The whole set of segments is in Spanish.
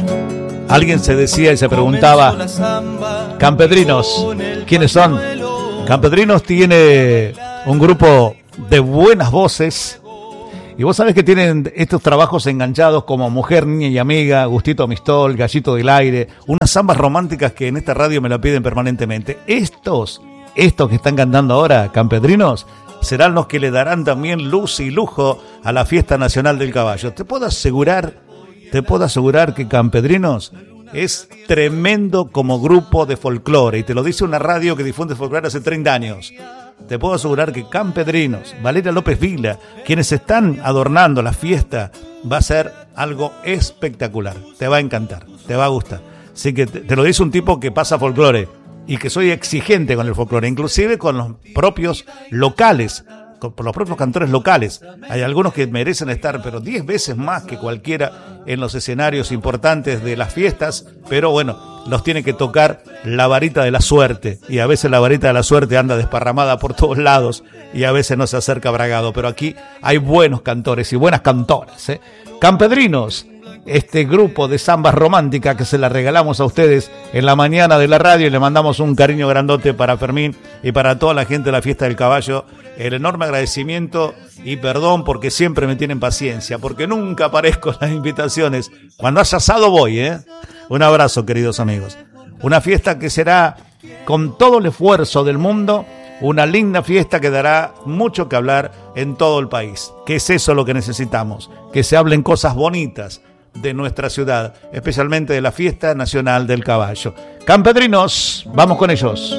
Alguien se decía y se preguntaba, Campedrinos, ¿quiénes son? Campedrinos tiene un grupo de buenas voces. Y vos sabés que tienen estos trabajos enganchados como Mujer, Niña y Amiga, Gustito Mistol, Gallito del Aire, unas zambas románticas que en esta radio me la piden permanentemente. Estos que están cantando ahora, Campedrinos, serán los que le darán también luz y lujo a la Fiesta Nacional del Caballo. Te puedo asegurar que Campedrinos es tremendo como grupo de folclore, y te lo dice una radio que difunde folclore hace 30 años. Te puedo asegurar que Campedrinos, Valeria López Vila, quienes están adornando la fiesta, va a ser algo espectacular. Te va a encantar, te va a gustar. Así que te lo dice un tipo que pasa folclore y que soy exigente con el folclore, inclusive con los propios locales, por los propios cantores locales. Hay algunos que merecen estar, pero 10 veces más que cualquiera en los escenarios importantes de las fiestas, pero bueno, los tiene que tocar la varita de la suerte, y a veces la varita de la suerte anda desparramada por todos lados y a veces no se acerca bragado, pero aquí hay buenos cantores y buenas cantoras, ¿eh? Campedrinos, este grupo de zambas románticas que se la regalamos a ustedes en la mañana de la radio, y le mandamos un cariño grandote para Fermín y para toda la gente de la Fiesta del Caballo. El enorme agradecimiento y perdón porque siempre me tienen paciencia, porque nunca aparezco en las invitaciones. Cuando haya asado voy, ¿eh? Un abrazo, queridos amigos. Una fiesta que será, con todo el esfuerzo del mundo, una linda fiesta que dará mucho que hablar en todo el país. Que es eso lo que necesitamos, que se hablen cosas bonitas de nuestra ciudad, especialmente de la Fiesta Nacional del Caballo. Campedrinos, vamos con ellos.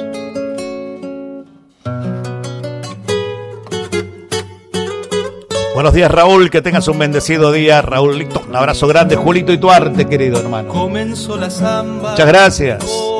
Buenos días, Raúl, que tengas un bendecido día, Raúlito. Un abrazo grande, Julito y Tuarte, querido hermano. Comenzó la samba. Muchas gracias.